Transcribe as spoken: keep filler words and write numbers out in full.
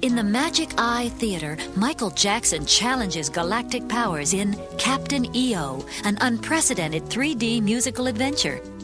In the Magic Eye Theater, Michael Jackson challenges galactic powers in Captain E O, an unprecedented three D musical adventure.